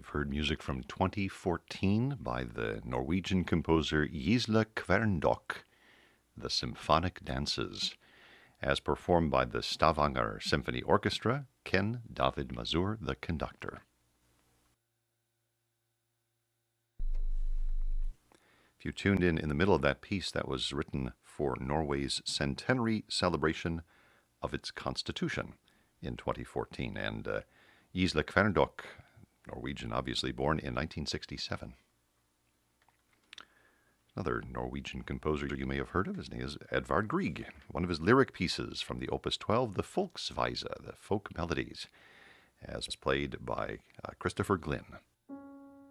We've heard music from 2014 by the Norwegian composer Gisle Kværndok, The Symphonic Dances, as performed by the Stavanger Symphony Orchestra, Ken David Mazur, the conductor. If you tuned in the middle of that piece, that was written for Norway's centenary celebration of its constitution in 2014. And Gisle Kværndok, Norwegian, obviously, born in 1967. Another Norwegian composer you may have heard of, his name is Edvard Grieg. One of his lyric pieces from the Opus 12, the Folksvise, the folk melodies, as played by Christopher Glynn.